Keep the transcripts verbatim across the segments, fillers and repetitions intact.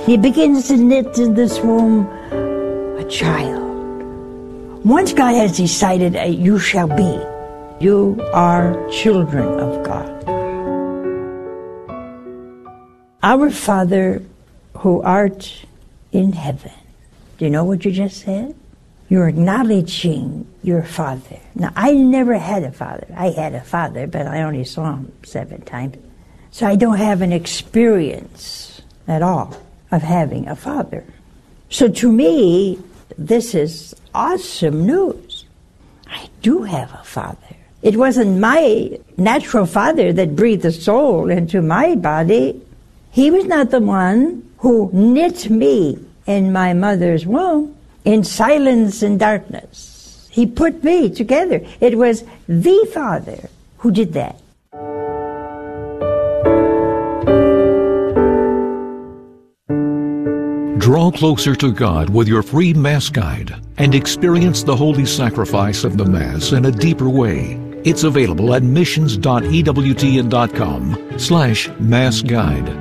He begins to knit in this womb a child. Once God has decided, uh, you shall be, you are children of God. Our Father who art in heaven. Do you know what you just said? You're acknowledging your father. Now, I never had a father. I had a father, but I only saw him seven times. So I don't have an experience at all of having a father. So to me, this is awesome news. I do have a father. It wasn't my natural father that breathed the soul into my body. He was not the one who knit me in my mother's womb in silence and darkness. He put me together. It was the Father who did that. Draw closer to God with your free Mass Guide and experience the holy sacrifice of the Mass in a deeper way. It's available at missions dot e w t n dot com slash Mass Guide.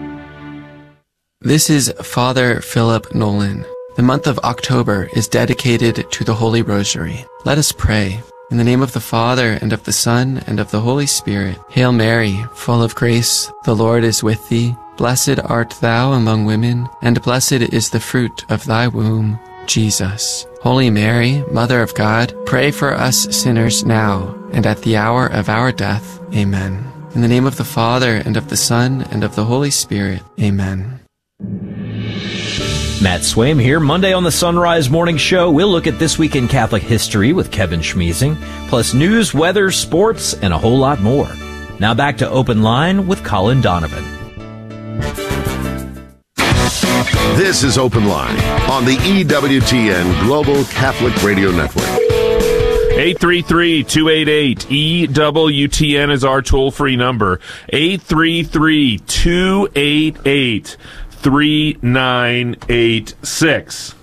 This is Father Philip Nolan. The month of October is dedicated to the Holy Rosary. Let us pray. In the name of the Father, and of the Son, and of the Holy Spirit. Hail Mary, full of grace, the Lord is with thee. Blessed art thou among women, and blessed is the fruit of thy womb, Jesus. Holy Mary, Mother of God, pray for us sinners now, and at the hour of our death. Amen. In the name of the Father, and of the Son, and of the Holy Spirit. Amen. Matt Swaim here. Monday on the Sunrise Morning Show, we'll look at This Week in Catholic History with Kevin Schmeezing, plus news, weather, sports, and a whole lot more. Now back to Open Line with Colin Donovan. This is Open Line on the E W T N Global Catholic Radio Network. eight three three, two eight eight, E W T N is our toll-free number. eight three three, two eight eight, three nine eight six.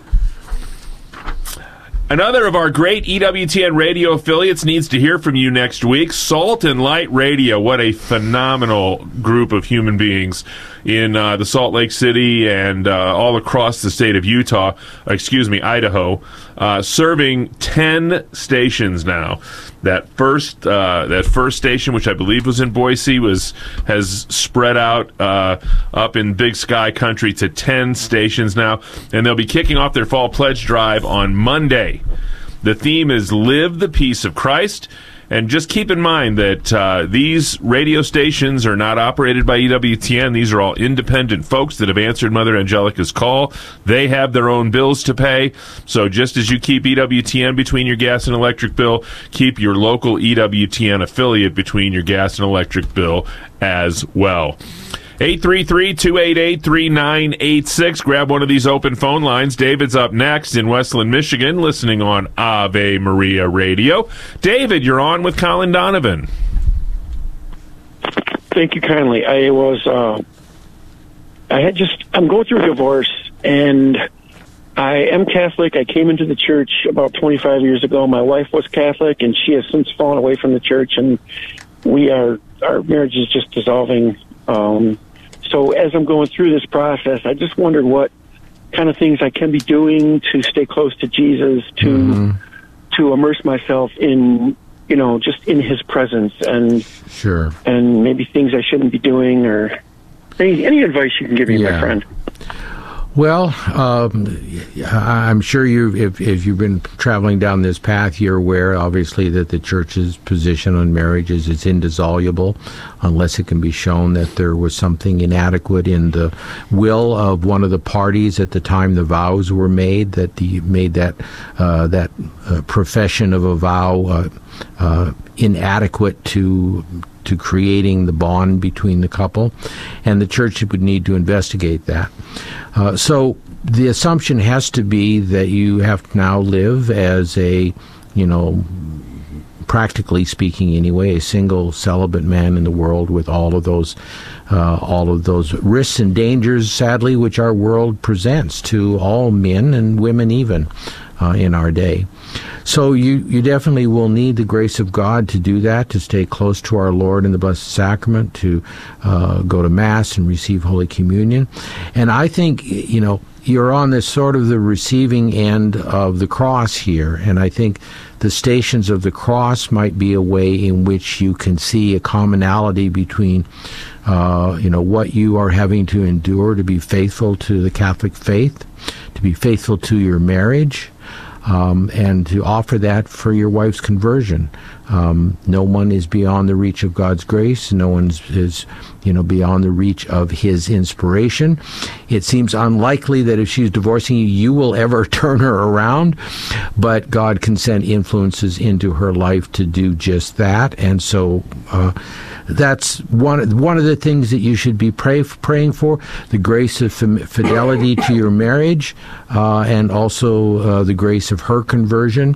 Another of our great E W T N radio affiliates needs to hear from you next week. Salt and Light Radio. What a phenomenal group of human beings in uh, the Salt Lake City and uh, all across the state of Utah, excuse me, Idaho, uh, serving ten stations now. That first uh, that first station, which I believe was in Boise, was has spread out uh, up in Big Sky Country to ten stations now, and they'll be kicking off their fall pledge drive on Monday. The theme is Live the Peace of Christ. And just keep in mind that uh, these radio stations are not operated by E W T N. These are all independent folks that have answered Mother Angelica's call. They have their own bills to pay. So just as you keep E W T N between your gas and electric bill, keep your local E W T N affiliate between your gas and electric bill as well. eight three three, two eight eight, three nine eight six. Grab one of these open phone lines. David's up next in Westland, Michigan, listening on Ave Maria Radio. David, you're on with Colin Donovan. Thank you kindly. I was, uh, I had just, I'm going through a divorce, and I am Catholic. I came into the church about twenty-five years ago. My wife was Catholic, and she has since fallen away from the church, and we are, our marriage is just dissolving. Um, So as I'm going through this process, I just wondered what kind of things I can be doing to stay close to Jesus, to mm-hmm. to immerse myself in, you know, just in His presence, and sure, and maybe things I shouldn't be doing, or any, any advice you can give me, yeah. my friend. Well, um, I'm sure you, if, if you've been traveling down this path, you're aware, obviously, that the Church's position on marriage is it's indissoluble, unless it can be shown that there was something inadequate in the will of one of the parties at the time the vows were made, that the, made that uh, that uh, profession of a vow uh, uh, inadequate to to creating the bond between the couple, and the Church would need to investigate that. Uh, so the assumption has to be that you have to now live as a, you know, practically speaking anyway, a single celibate man in the world, with all of those uh, all of those risks and dangers, sadly, which our world presents to all men and women even. uh, in our day. So you, you definitely will need the grace of God to do that, to stay close to our Lord in the Blessed Sacrament, to uh, go to Mass and receive Holy Communion. And I think, you know, you're on this sort of the receiving end of the cross here, and I think the Stations of the Cross might be a way in which you can see a commonality between, uh, you know, what you are having to endure to be faithful to the Catholic faith, to be faithful to your marriage, um, and to offer that for your wife's conversion. Um, no one is beyond the reach of God's grace. No one is, you know, beyond the reach of His inspiration. It seems unlikely that if she's divorcing you, you will ever turn her around, but God can send influences into her life to do just that. And so uh, that's one one of the things that you should be pray, praying for: the grace of fidelity to your marriage, uh, and also uh, the grace of her conversion,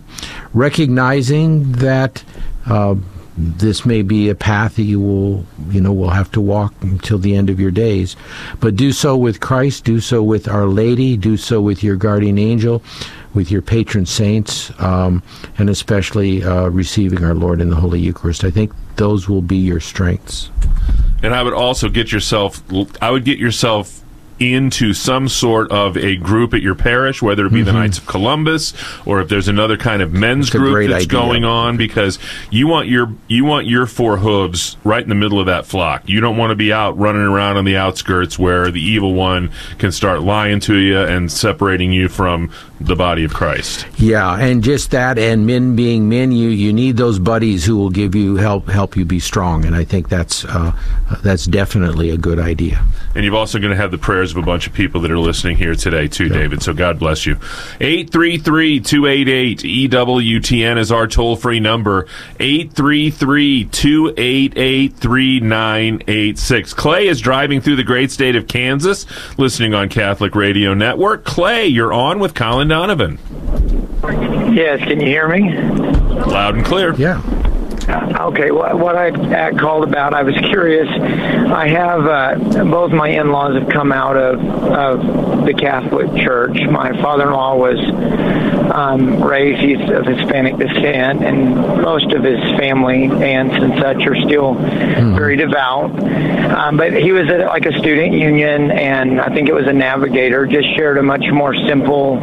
recognizing that Uh, this may be a path that you will, you know, will have to walk until the end of your days. But do so with Christ, do so with Our Lady, do so with your guardian angel, with your patron saints, um, and especially uh, receiving our Lord in the Holy Eucharist. I think those will be your strengths. And I would also get yourself, I would get yourself into some sort of a group at your parish, whether it be mm-hmm. the Knights of Columbus or if there's another kind of men's that's group that's idea. going on, because you want your you want your four hooves right in the middle of that flock. You don't want to be out running around on the outskirts where the evil one can start lying to you and separating you from the body of Christ. Yeah, and just that, and men being men, you, you need those buddies who will give you help help you be strong, and I think that's uh, that's definitely a good idea. And you're also going to have the prayers of a bunch of people that are listening here today, too, yeah. David, so God bless you. eight three three, two eight eight, E W T N is our toll-free number, eight three three, two eight eight, three nine eight six. Clay is driving through the great state of Kansas, listening on Catholic Radio Network. Clay, you're on with Colin Donovan. Yes, can you hear me? Loud and clear. Yeah. Okay, well, what I uh, called about, I was curious. I have, uh, both my in-laws have come out of, of the Catholic Church. My father-in-law was um, raised, he's of Hispanic descent, and most of his family, aunts and such, are still mm. very devout. Um, but he was at like a student union, and I think it was a navigator, just shared a much more simple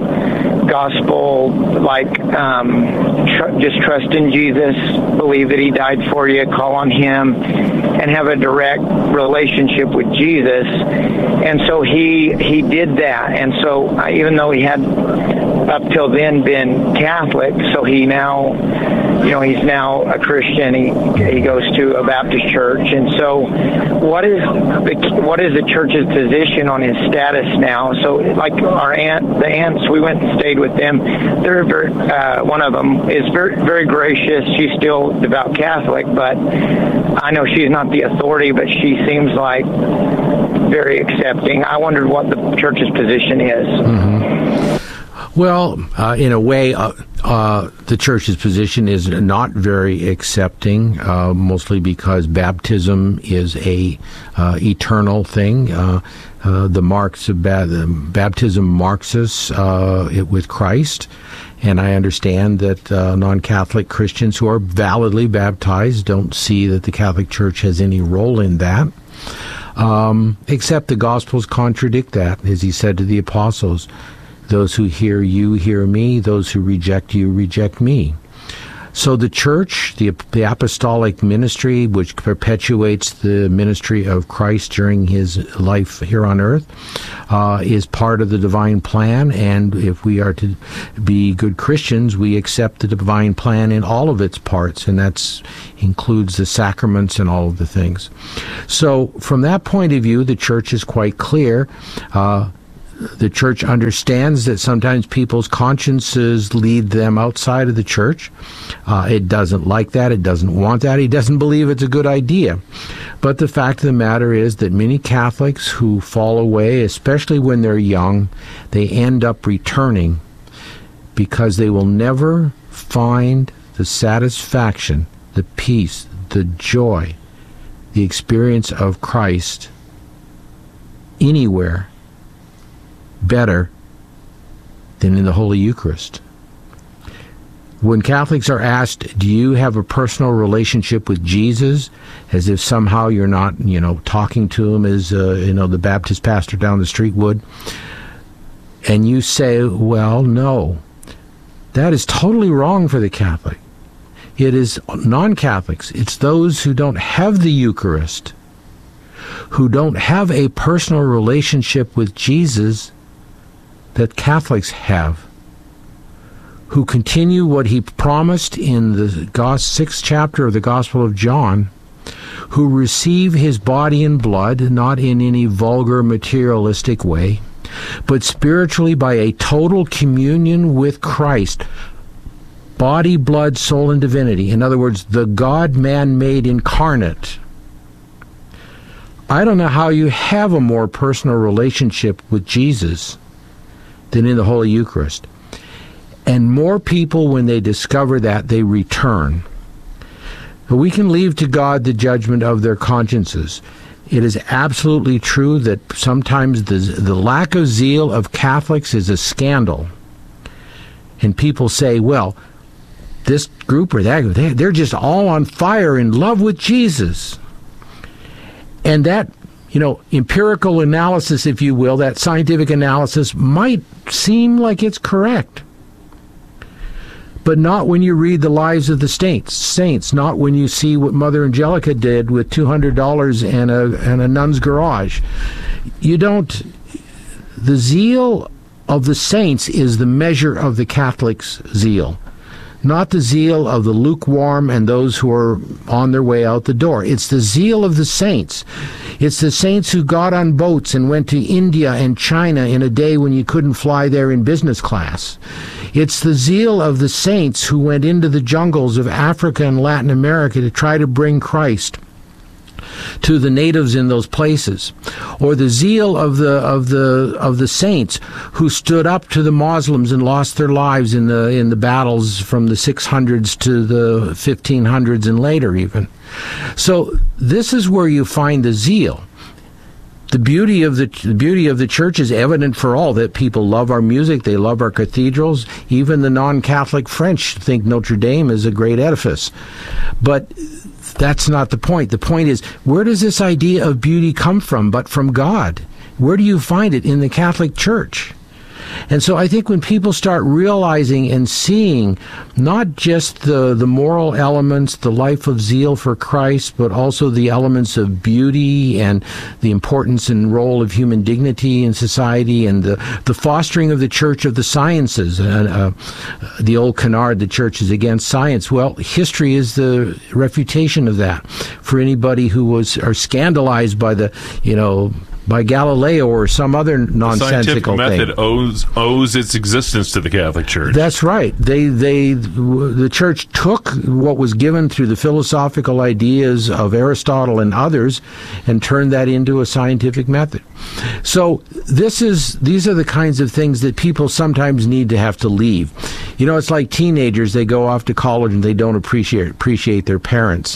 gospel, like um, tr- just trust in Jesus, believe that He died for you, call on Him, and have a direct relationship with Jesus. And so he he did that. And so uh, even though he had up till then been Catholic, so he now, you know, he's now a Christian. He he goes to a Baptist church. And so what is the what is the church's position on his status now? So like our aunt, the aunts, we went and stayed with them. They're very, uh, one of them is very very gracious. She's still devout Catholic, but I know she's not the authority, but she seems like very accepting. I wondered what the church's position is. Mm-hmm. Well, uh, in a way, uh, uh, the church's position is not very accepting, uh, mostly because baptism is a uh, eternal thing. Uh, uh, the marks of ba- the baptism marks us uh, it, with Christ. And I understand that uh, non-Catholic Christians who are validly baptized don't see that the Catholic Church has any role in that, um, except the Gospels contradict that, as He said to the apostles, those who hear you hear me, those who reject you reject me. So the Church, the, the apostolic ministry, which perpetuates the ministry of Christ during His life here on earth, uh, is part of the divine plan. And if we are to be good Christians, we accept the divine plan in all of its parts, and that includes the sacraments and all of the things. So from that point of view, the Church is quite clear. Uh, The Church understands that sometimes people's consciences lead them outside of the Church. Uh, it doesn't like that. It doesn't want that. It doesn't believe it's a good idea. But the fact of the matter is that many Catholics who fall away, especially when they're young, they end up returning because they will never find the satisfaction, the peace, the joy, the experience of Christ anywhere better than in the Holy Eucharist. when Catholics are asked, do you have a personal relationship with Jesus, as if somehow you're not, you know, talking to him as, uh, you know, the Baptist pastor down the street would, and you say, well, no, that is totally wrong for the Catholic. It is non-Catholics. It's those who don't have the Eucharist, who don't have a personal relationship with Jesus, that Catholics have, who continue what he promised in the sixth chapter of the Gospel of John, who receive his body and blood, not in any vulgar materialistic way, but spiritually by a total communion with Christ, body, blood, soul, and divinity. In other words, the God-man made incarnate. I don't know how you have a more personal relationship with Jesus than in the Holy Eucharist. And more people, when they discover that, they return. But we can leave to God the judgment of their consciences. It is absolutely true that sometimes the, the lack of zeal of Catholics is a scandal. And people say, well, this group or that group, they're just all on fire in love with Jesus. And that, you know, empirical analysis, if you will, that scientific analysis might seem like it's correct. But not when you read the lives of the saints, saints, not when you see what Mother Angelica did with two hundred dollars and a, and a nun's garage. You don't, the zeal of the saints is the measure of the Catholic's zeal, not the zeal of the lukewarm and those who are on their way out the door. It's the zeal of the saints. It's the saints who got on boats and went to India and China in a day when you couldn't fly there in business class. It's the zeal of the saints who went into the jungles of Africa and Latin America to try to bring Christ to the natives in those places, or the zeal of the of the of the saints who stood up to the Muslims and lost their lives in the in the battles from the six hundreds to the fifteen hundreds and later even. So this is where you find the zeal. The beauty of the, the beauty of the church is evident for all, that people love our music, they love our cathedrals. Even the non-Catholic French think Notre Dame is a great edifice. But that's not the point. The point is, where does this idea of beauty come from but from God? Where do you find it? In the Catholic Church. And so I think when people start realizing and seeing not just the, the moral elements, the life of zeal for Christ, but also the elements of beauty and the importance and role of human dignity in society, and the, the fostering of the Church of the Sciences, uh, uh, the old canard, the Church is against science. Well, history is the refutation of that. For anybody who was are scandalized by the, you know, by Galileo or some other nonsensical the scientific thing. method owes owes its existence to the Catholic Church. That's right. They they the Church took what was given through the philosophical ideas of Aristotle and others and turned that into a scientific method. So this is these are the kinds of things that people sometimes need to have to leave. You know, it's like teenagers, they go off to college and they don't appreciate appreciate their parents.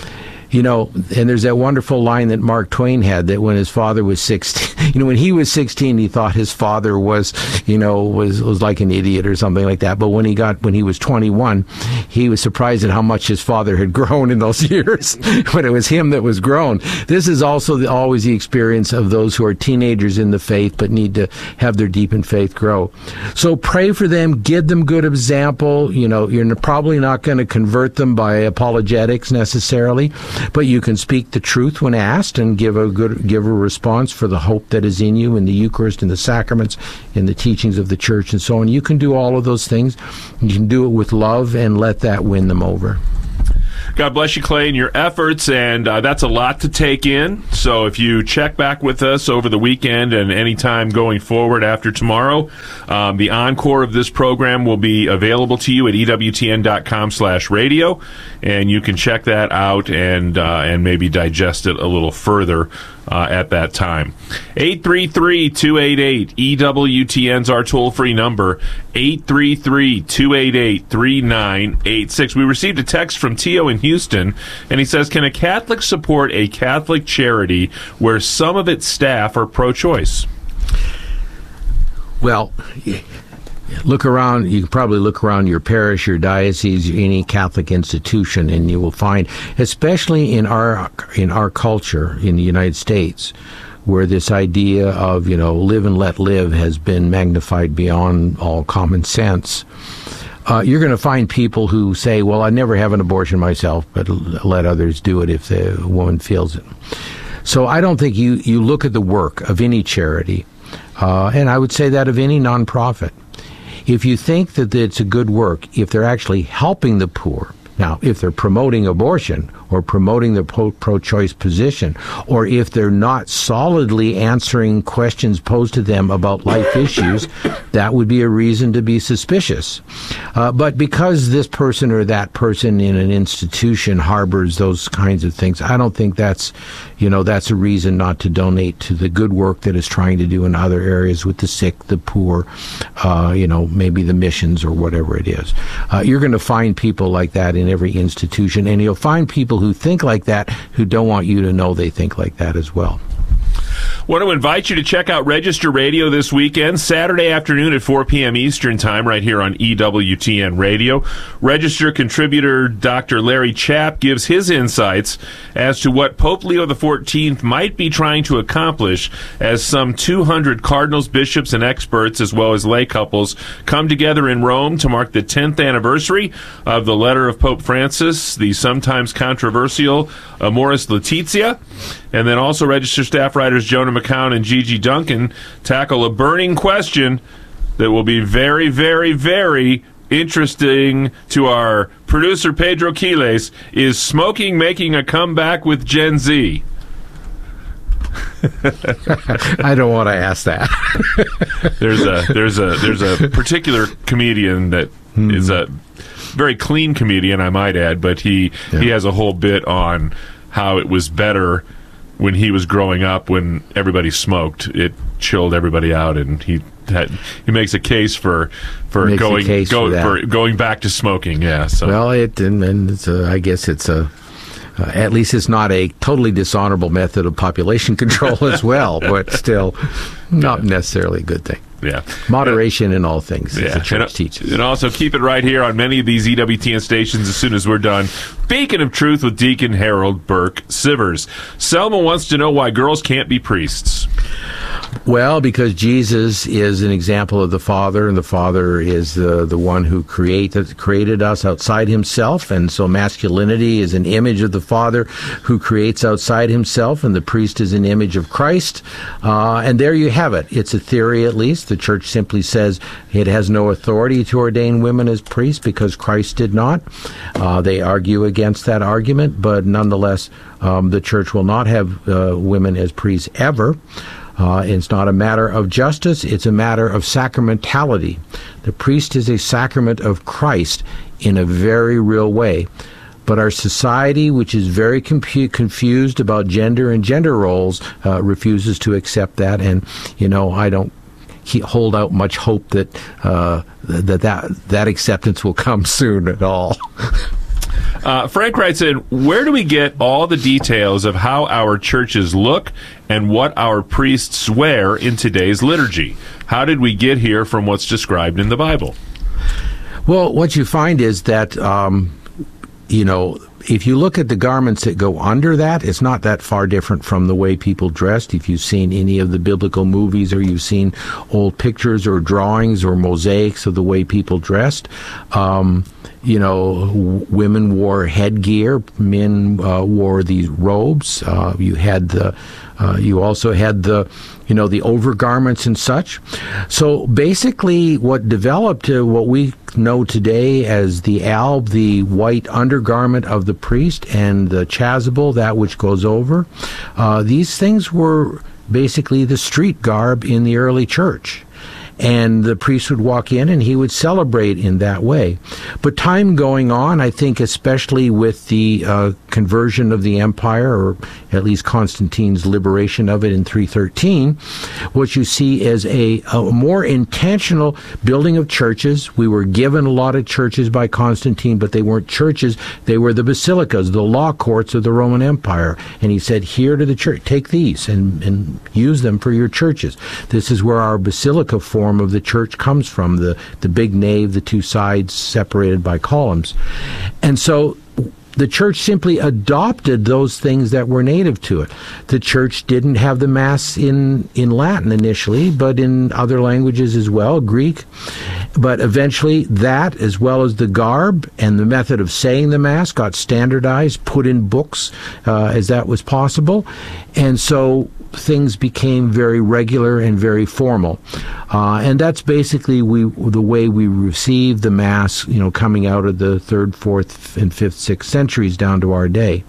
You know, and there's that wonderful line that Mark Twain had, that when his father was sixteen, you know, when he was sixteen, he thought his father was, you know, was, was like an idiot or something like that. But when he got, when he was twenty-one, he was surprised at how much his father had grown in those years, but it was him that was grown. This is also the, always the experience of those who are teenagers in the faith, but need to have their deepened faith grow. So pray for them, give them good example. You know, you're probably not going to convert them by apologetics necessarily, but you can speak the truth when asked and give a good give a response for the hope that is in you in the Eucharist, in the sacraments, in the teachings of the Church, and so on. You can do all of those things. You can do it with love and let that win them over. God bless you, Clay, and your efforts, and uh, that's a lot to take in. So if you check back with us over the weekend and any time going forward after tomorrow, um, the encore of this program will be available to you at E W T N dot com slash radio, and you can check that out and uh, and maybe digest it a little further uh, at that time. eight three three, two eight eight, E W T N's our toll-free number, eight three three, two eight eight, three nine eight six. We received a text from Tio in Houston, and he says, can a Catholic support a Catholic charity where some of its staff are pro-choice? Well, Look around, you can probably look around your parish, your diocese, any Catholic institution, and you will find, especially in our in our culture in the United States, where this idea of, you know, live and let live has been magnified beyond all common sense. Uh, you're going to find people who say, well, I never have an abortion myself, but let others do it if the woman feels it. So I don't think you, you look at the work of any charity, uh, and I would say that of any nonprofit. If you think that it's a good work, if they're actually helping the poor, now, if they're promoting abortion or promoting the pro- pro-choice position, or if they're not solidly answering questions posed to them about life issues, that would be a reason to be suspicious. Uh, but because this person or that person in an institution harbors those kinds of things, I don't think that's, you know, that's a reason not to donate to the good work that it's trying to do in other areas with the sick, the poor, uh, you know, maybe the missions or whatever it is. Uh, you're going to find people like that in every institution, and you'll find people who think like that who don't want you to know they think like that as well. Want to invite you to check out Register Radio this weekend, Saturday afternoon at four p.m. Eastern Time, right here on E W T N Radio. Register contributor Doctor Larry Chapp gives his insights as to what Pope Leo the fourteenth might be trying to accomplish as some two hundred cardinals, bishops, and experts, as well as lay couples, come together in Rome to mark the tenth anniversary of the letter of Pope Francis, the sometimes controversial Amoris Laetitia. And then also Register staff writers Jonah McCown and Gigi Duncan tackle a burning question that will be very, very, very interesting to our producer Pedro Quiles. Is smoking making a comeback with Gen Z? I don't want to ask that. there's a there's a there's a particular comedian that mm. is a very clean comedian, I might add, but he yeah. he has a whole bit on how it was better when he was growing up, when everybody smoked. It chilled everybody out, and he had, he makes a case for for going go, for, for going back to smoking. Yeah. So well, it and, and it's a, I guess it's a uh, at least it's not a totally dishonorable method of population control as well, but still not yeah. necessarily a good thing. Yeah. Moderation uh, in all things, as yeah. the church and, teaches. And also keep it right here on many of these E W T N stations as soon as we're done. Beacon of Truth with Deacon Harold Burke Sivers. Selma wants to know why girls can't be priests. Well, because Jesus is an example of the Father, and the Father is uh, the one who created created us outside himself, and so masculinity is an image of the Father who creates outside himself, and the priest is an image of Christ. Uh, and there you have it. It's a theory, at least. The Church simply says it has no authority to ordain women as priests because Christ did not. Uh, they argue against that argument, but nonetheless, um, the Church will not have uh, women as priests ever. Uh, it's not a matter of justice, it's a matter of sacramentality. The priest is a sacrament of Christ in a very real way. But our society, which is very compu- confused about gender and gender roles, uh, refuses to accept that. And, you know, I don't hold out much hope that, uh, that that that acceptance will come soon at all. Uh, Frank writes in, where do we get all the details of how our churches look and what our priests wear in today's liturgy? How did we get here from what's described in the Bible? Well, what you find is that, um, you know, if you look at the garments that go under that, it's not that far different from the way people dressed. If you've seen any of the biblical movies, or you've seen old pictures or drawings or mosaics of the way people dressed, um, you know, w- women wore headgear, men uh, wore these robes. Uh, you had the, uh, you also had the, you know, the overgarments and such. So basically, what developed, uh, what we know today as the alb, the white undergarment of the priest, and the chasuble, that which goes over, uh, these things were basically the street garb in the early church. And the priest would walk in and he would celebrate in that way. But time going on, I think especially with the uh, conversion of the empire, or at least Constantine's liberation of it in three thirteen, what you see is a, a more intentional building of churches. We were given a lot of churches by Constantine, but they weren't churches. They were the basilicas, the law courts of the Roman Empire. And he said, here to the church, take these and, and use them for your churches. This is where our basilica form form of the church comes from, the, the big nave, the two sides separated by columns. And so the church simply adopted those things that were native to it. The church didn't have the Mass in, in Latin initially, but in other languages as well, Greek. But eventually that, as well as the garb and the method of saying the Mass, got standardized, put in books uh, as that was possible. And so things became very regular and very formal. Uh, and that's basically we the way we receive the Mass, you know, coming out of the third, fourth, and fifth, sixth centuries down to our day.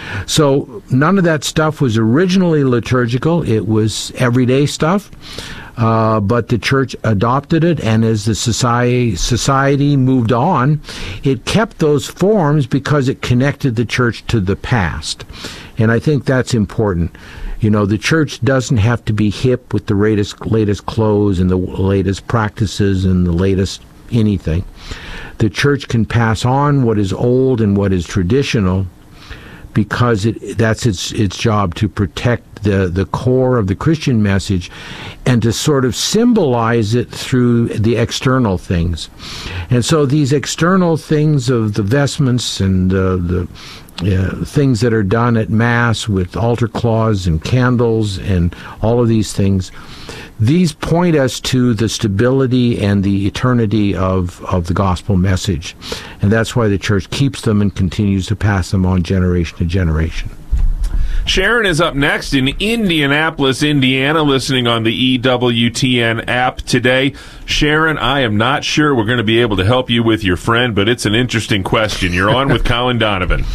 So none of that stuff was originally liturgical. It was everyday stuff. Uh, but the church adopted it, and as the society society moved on, it kept those forms because it connected the church to the past. And I think that's important. You know, the church doesn't have to be hip with the latest, latest clothes and the latest practices and the latest anything. The church can pass on what is old and what is traditional because it, that's its its job, to protect the, the core of the Christian message and to sort of symbolize it through the external things. And so these external things of the vestments and uh, the Uh, things that are done at Mass with altar cloths and candles and all of these things, these point us to the stability and the eternity of, of the gospel message. And that's why the church keeps them and continues to pass them on generation to generation. Sharon is up next in Indianapolis, Indiana, listening on the E W T N app today. Sharon, I am not sure we're going to be able to help you with your friend, but it's an interesting question. You're on with Colin Donovan.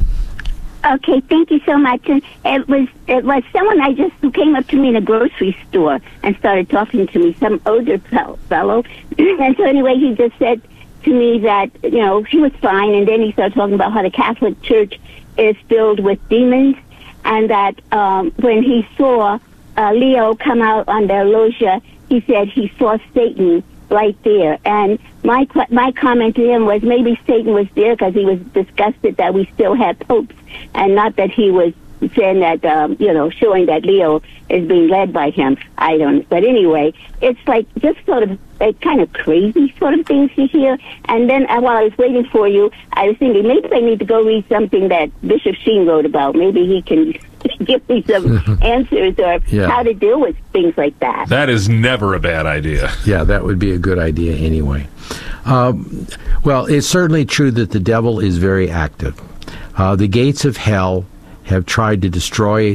Okay, thank you so much. And it was it was someone I just who came up to me in a grocery store and started talking to me, some older fellow. And so anyway, he just said to me that, you know, he was fine, and then he started talking about how the Catholic Church is filled with demons, and that um, when he saw uh, Leo come out on the loggia, he said he saw Satan right there. And my my comment to him was maybe Satan was there because he was disgusted that we still had popes, and not that he was saying that, um, you know, showing that Leo is being led by him. I don't. But anyway, it's like just sort of like kind of crazy sort of things you hear. And then uh, while I was waiting for you, I was thinking maybe I need to go read something that Bishop Sheen wrote about. Maybe he can give me some answers or yeah. how to deal with things like that. That is never a bad idea. Yeah, that would be a good idea anyway. Um, well, it's certainly true that the devil is very active. Uh, the gates of hell have tried to destroy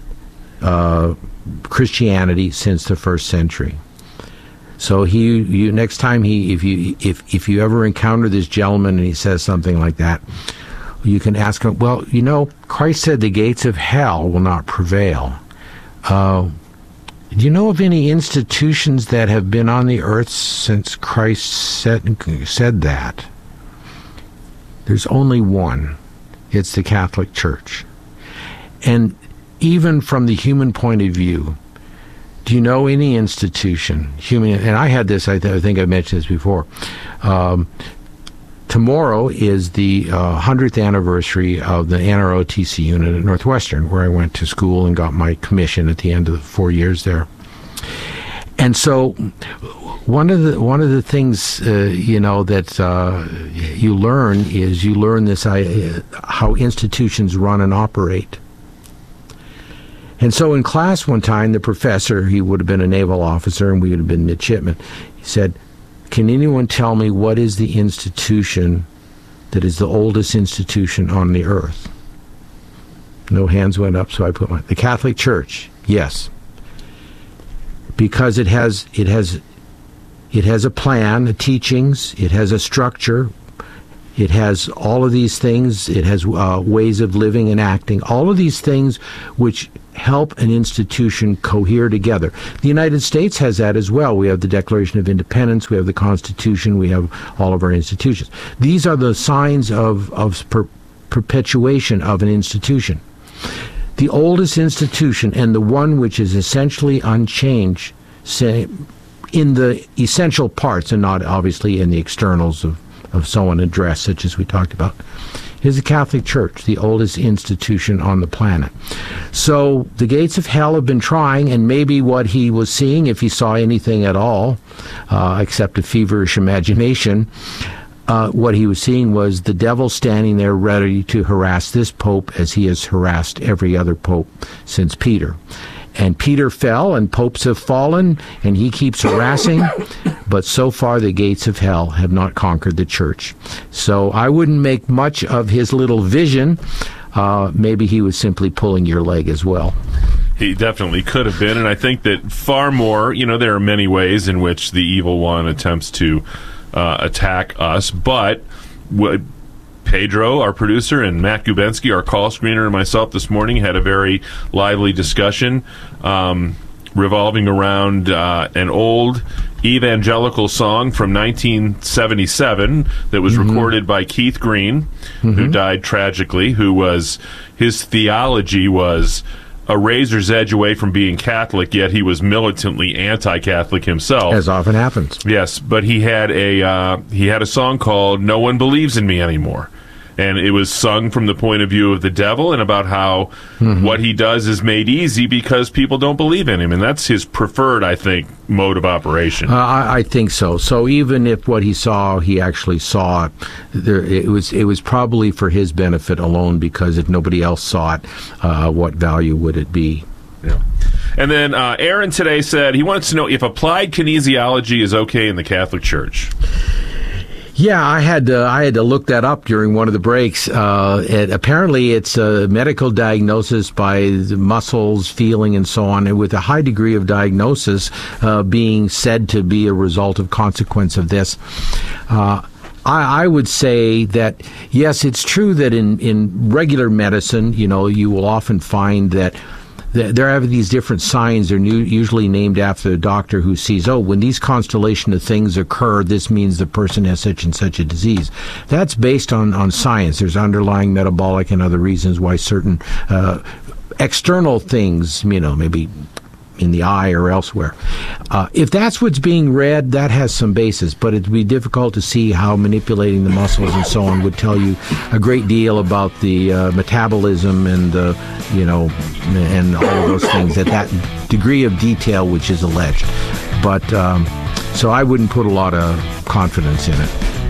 uh, Christianity since the first century. So he, you, next time he, if you, if if you ever encounter this gentleman and he says something like that, you can ask him, well, you know, Christ said the gates of hell will not prevail. Uh, do you know of any institutions that have been on the earth since Christ said, said that? There's only one. It's the Catholic Church. And even from the human point of view, do you know any institution, human, and I had this, I, th- I think I mentioned this before, um, tomorrow is the uh, hundredth anniversary of the N R O T C unit at Northwestern, where I went to school and got my commission at the end of the four years there. And so one of the one of the things uh, you know that uh, you learn is you learn this uh, how institutions run and operate. And so in class one time, the professor, he would have been a naval officer and we would have been midshipmen, he said, can anyone tell me what is the institution that is the oldest institution on the earth? No hands went up, so I put my, the Catholic Church. Yes. Because it has, it has, it has a plan, the teachings, it has a structure, it has all of these things, it has uh, ways of living and acting, all of these things which help an institution cohere together. The United States has that as well. We have the Declaration of Independence, we have the Constitution, we have all of our institutions. These are the signs of, of per, perpetuation of an institution. The oldest institution, and the one which is essentially unchanged, say, in the essential parts and not obviously in the externals of, of someone and dress, such as we talked about, is the Catholic Church, the oldest institution on the planet. So the gates of hell have been trying, and maybe what he was seeing, if he saw anything at all, uh, except a feverish imagination, uh, what he was seeing was the devil standing there ready to harass this pope as he has harassed every other pope since Peter. And Peter fell, and popes have fallen, and he keeps harassing, but so far the gates of hell have not conquered the church. So I wouldn't make much of his little vision. Uh, maybe he was simply pulling your leg as well. He definitely could have been, and I think that far more, you know, there are many ways in which the evil one attempts to uh, attack us, but what Pedro, our producer, and Matt Gubensky, our call screener, and myself this morning had a very lively discussion um, revolving around uh, an old evangelical song from nineteen seventy-seven that was mm-hmm. recorded by Keith Green, mm-hmm. who died tragically, who was, his theology was a razor's edge away from being Catholic, yet he was militantly anti-Catholic himself. As often happens. Yes, but he had a uh, he had a song called "No One Believes in Me Anymore." And it was sung from the point of view of the devil and about how mm-hmm. what he does is made easy because people don't believe in him. And that's his preferred, I think, mode of operation. Uh, I, I think so. So even if what he saw, he actually saw it, there, it was it was probably for his benefit alone, because if nobody else saw it, uh, what value would it be? Yeah. And then uh, Aaron today said he wants to know if applied kinesiology is okay in the Catholic Church. Yeah, I had to, I had to look that up during one of the breaks. Uh, it, apparently, it's a medical diagnosis by the muscles, feeling, and so on, and with a high degree of diagnosis uh, being said to be a result of consequence of this. Uh, I, I would say that, yes, it's true that in, in regular medicine, you know, you will often find that there are these different signs. They're usually named after the doctor who sees, oh, when these constellation of things occur, this means the person has such and such a disease. That's based on, on science. There's underlying metabolic and other reasons why certain uh, external things, you know, maybe in the eye or elsewhere. Uh, if that's what's being read, that has some basis, but it'd be difficult to see how manipulating the muscles and so on would tell you a great deal about the uh, metabolism and, uh, you know, and all of those things at that degree of detail which is alleged. But, um, so I wouldn't put a lot of confidence in it.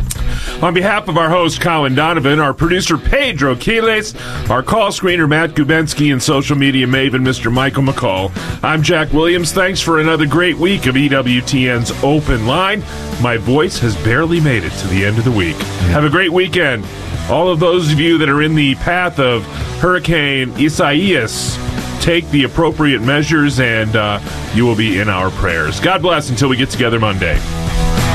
On behalf of our host, Colin Donovan, our producer, Pedro Quiles, our call screener, Matt Gubensky, and social media maven, Mister Michael McCall, I'm Jack Williams. Thanks for another great week of E W T N's Open Line. My voice has barely made it to the end of the week. Have a great weekend. All of those of you that are in the path of Hurricane Isaias, take the appropriate measures, and uh, you will be in our prayers. God bless until we get together Monday.